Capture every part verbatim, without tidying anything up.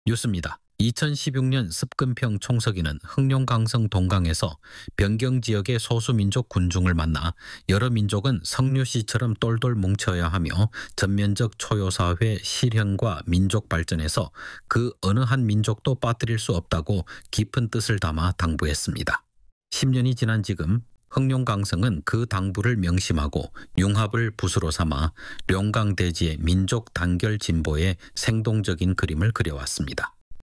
뉴스입니다. 이천십육 년 습근평 총서기는 흑룡강성 동강에서 변경 지역의 소수민족 군중을 만나 여러 민족은 석류시처럼 똘똘 뭉쳐야 하며 전면적 초요사회 실현과 민족 발전에서 그 어느 한 민족도 빠뜨릴 수 없다고 깊은 뜻을 담아 당부했습니다. 십 년이 지난 지금 흑룡강성은 그 당부를 명심하고 융합을 붓으로 삼아 룡강대지의 민족 단결 진보의 생동적인 그림을 그려왔습니다.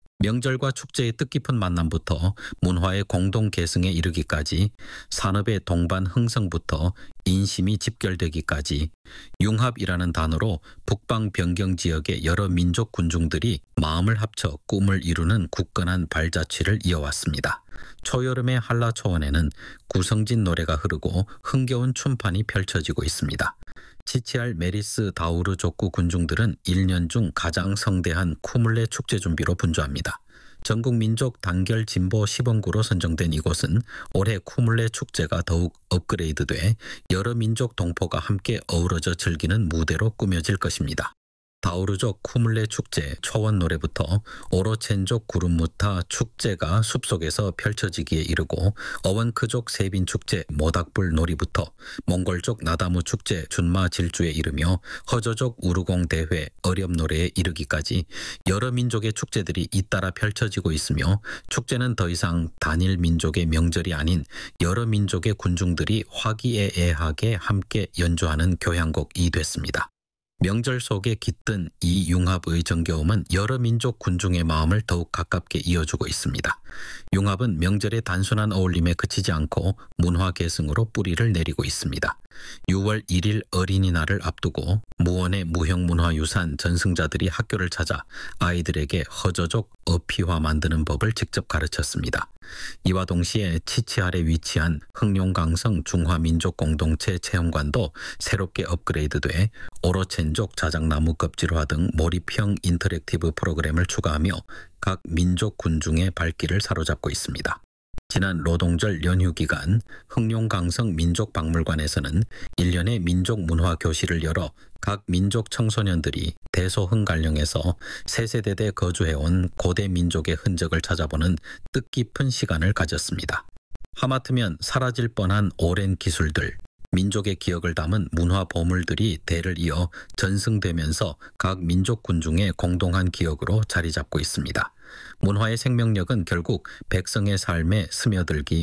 명절과 축제의 뜻깊은 만남부터 문화의 공동 계승에 이르기까지 산업의 동반 흥성부터 인심이 집결되기까지 융합이라는 단어로 북방 변경 지역의 여러 민족 군중들이 마음을 합쳐 꿈을 이루는 굳건한 발자취를 이어왔습니다. 초여름의 한라초원에는 구성진 노래가 흐르고 흥겨운 춤판이 펼쳐지고 있습니다. 치치알 메리스 다우르 족구 군중들은 일 년 중 가장 성대한 쿠물레 축제 준비로 분주합니다. 전국 민족 단결 진보 시범구로 선정된 이곳은 올해 쿠물레 축제가 더욱 업그레이드돼 여러 민족 동포가 함께 어우러져 즐기는 무대로 꾸며질 것입니다. 다우르족 쿠물레 축제 초원 노래부터 오로첸족 구름무타 축제가 숲속에서 펼쳐지기에 이르고 어원크족 세빈 축제 모닥불 놀이부터 몽골족 나다무 축제 준마 질주에 이르며 허저족 우르공 대회 어렵 노래에 이르기까지 여러 민족의 축제들이 잇따라 펼쳐지고 있으며 축제는 더 이상 단일 민족의 명절이 아닌 여러 민족의 군중들이 화기애애하게 함께 연주하는 교향곡이 됐습니다. 명절 속에 깃든 이 융합의 정겨움은 여러 민족 군중의 마음을 더욱 가깝게 이어주고 있습니다. 융합은 명절의 단순한 어울림에 그치지 않고 문화 계승으로 뿌리를 내리고 있습니다. 유월 일일 어린이날을 앞두고 무원의 무형문화유산 전승자들이 학교를 찾아 아이들에게 허저족 어피화 만드는 법을 직접 가르쳤습니다. 이와 동시에 치치알에 위치한 흑룡강성 중화민족공동체 체험관도 새롭게 업그레이드돼 오로첸족 자작나무 껍질화 등 몰입형 인터랙티브 프로그램을 추가하며 각 민족 군중의 발길을 사로잡고 있습니다. 지난 노동절 연휴 기간 흑룡강성 민족박물관에서는 일 년의 민족문화교실을 열어 각 민족 청소년들이 대소흥갈령에서 세세대대 거주해온 고대 민족의 흔적을 찾아보는 뜻깊은 시간을 가졌습니다. 하마터면 사라질 뻔한 오랜 기술들, 민족의 기억을 담은 문화 보물들이 대를 이어 전승되면서 각 민족 군중의 공동한 기억으로 자리 잡고 있습니다. 문화의 생명력은 결국 백성의 삶에 스며들기